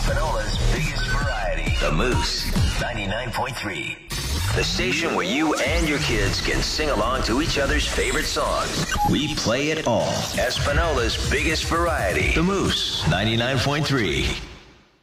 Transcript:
Espanola's biggest variety. The Moose 99.3. The station where you and your kids can sing along to each other's favorite songs. We play it all. Espanola's biggest variety. The Moose 99.3.